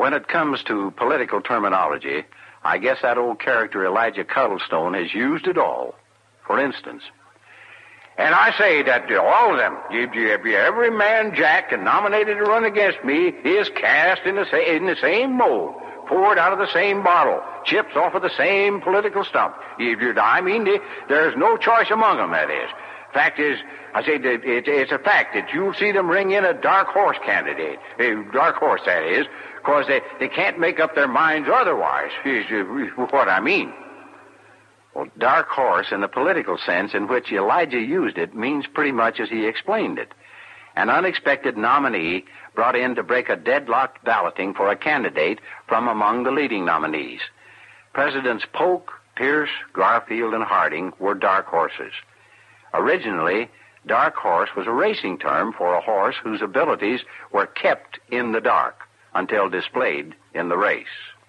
when it comes to political terminology, I guess that old character Elijah Cuddlestone has used it all. For instance, and I say that all of them, every man Jack and nominated to run against me is cast in the same mold, poured out of the same bottle, chips off of the same political stump. There's no choice among them, that is. Fact is, I say that it's a fact that you'll see them ring in a dark horse candidate. A dark horse, that is, because they can't make up their minds otherwise, is what I mean. Well, dark horse, in the political sense in which Elijah used it, means pretty much as he explained it. An unexpected nominee brought in to break a deadlocked balloting for a candidate from among the leading nominees. Presidents Polk, Pierce, Garfield, and Harding were dark horses. Originally, dark horse was a racing term for a horse whose abilities were kept in the dark until displayed in the race.